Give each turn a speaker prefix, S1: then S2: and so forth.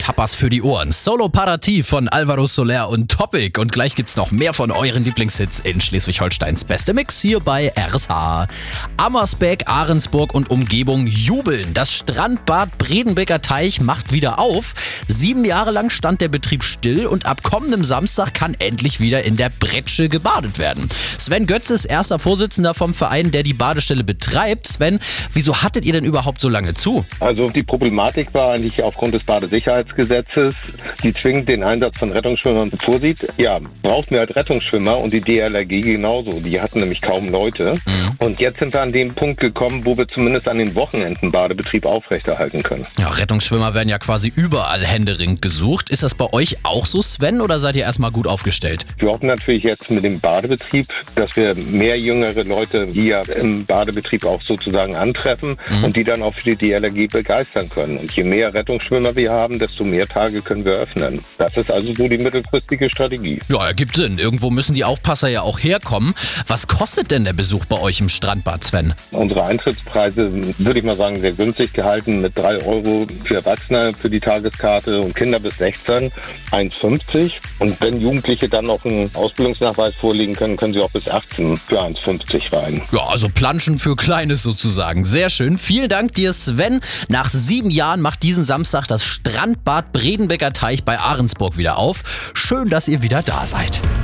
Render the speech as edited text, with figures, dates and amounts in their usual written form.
S1: Tapas für die Ohren. Solo Parativ von Alvaro Soler und Topic. Und gleich gibt's noch mehr von euren Lieblingshits in Schleswig-Holsteins beste Mix hier bei RSH. Ammersbeck, Ahrensburg und Umgebung jubeln. Das Strandbad Bredenbecker Teich macht wieder auf. 7 Jahre lang stand der Betrieb still und ab kommendem Samstag kann endlich wieder in der Bretsche gebadet werden. Sven Götz ist erster Vorsitzender vom Verein, der die Badestelle betreibt. Sven, wieso hattet ihr denn überhaupt so lange zu?
S2: Also die Problematik war eigentlich aufgrund des Badesicherheitsgesetzes, die zwingend den Einsatz von Rettungsschwimmern vorsieht. Ja, brauchten wir halt Rettungsschwimmer und die DLRG genauso. Die hatten nämlich kaum Leute. Und jetzt sind wir an den Punkt gekommen, wo wir zumindest an den Wochenenden Badebetrieb aufrechterhalten können.
S1: Ja, Rettungsschwimmer werden ja quasi überall händeringend gesucht. Ist das bei euch auch so, Sven, oder seid ihr erstmal gut aufgestellt?
S2: Wir hoffen natürlich jetzt mit dem Badebetrieb, dass wir mehr jüngere Leute hier im Badebetrieb auch sozusagen antreffen und die dann auch für die DLRG begeistern können. Und je mehr Rettungsschwimmer wir haben, desto mehr Tage können wir öffnen. Das ist also so die mittelfristige Strategie.
S1: Ja, ergibt Sinn. Irgendwo müssen die Aufpasser ja auch herkommen. Was kostet denn der Besuch bei euch im Strandbad, Sven?
S2: Unsere Eintrittspreise, würde ich mal sagen, sehr günstig gehalten, mit 3 € für Erwachsene für die Tageskarte und Kinder bis 16, 1,50. Und wenn Jugendliche dann noch einen Ausbildungsnachweis vorlegen können, können sie auch bis 18 für 1,50 rein.
S1: Ja, also Planschen für Kleines sozusagen. Sehr schön. Vielen Dank dir, Sven. Nach 7 Jahren macht diesen Samstag das Strandbad Bredenbecker Teich bei Ahrensburg wieder auf. Schön, dass ihr wieder da seid.